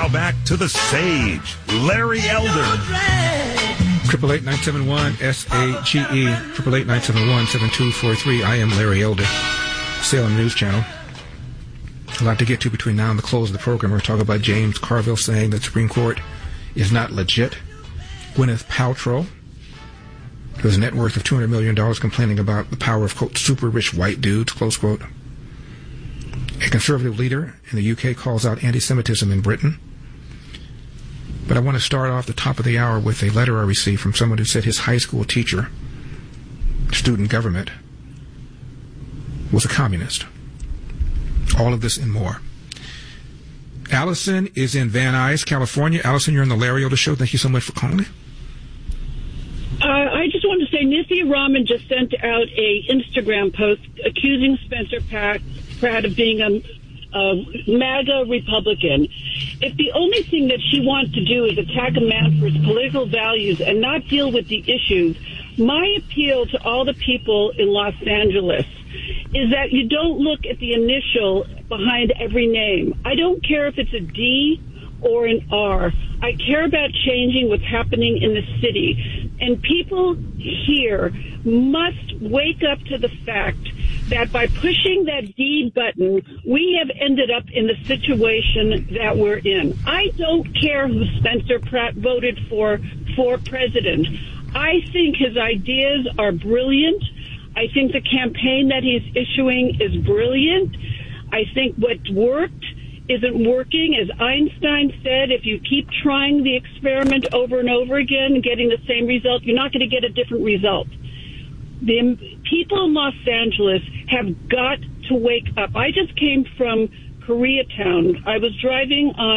Now back to the sage, Larry Elder. 888-971-SAGE, 888-971-7243. I am Larry Elder, Salem News Channel. A lot to get to between now and the close of the program. We're talking about James Carville saying that the Supreme Court is not legit. Gwyneth Paltrow, who has a net worth of $200 million, complaining about the power of, quote, super rich white dudes, close quote. A conservative leader in the UK calls out anti-Semitism in Britain. But I want to start off the top of the hour with a letter I received from someone who said his high school teacher, student government, was a communist. All of this and more. Allison is in Van Nuys, California. Allison, you're on the Larry Elder Show. Thank you so much for calling. I just want to say Nithya Raman just sent out a Instagram post accusing Spencer Pratt of being a MAGA Republican. If the only thing that she wants to do is attack a man for his political values and not deal with the issues, my appeal to all the people in Los Angeles is that you don't look at the initial behind every name. I don't care if it's a D or an R. I care about changing what's happening in the city. And people here must wake up to the fact that by pushing that D button, we have ended up in the situation that we're in. I don't care who Spencer Pratt voted for president. I think his ideas are brilliant. I think the campaign that he's issuing is brilliant. I think what worked isn't working. As Einstein said, if you keep trying the experiment over and over again and getting the same result, you're not going to get a different result. The people in Los Angeles have got to wake up. I just came from Koreatown. I was driving on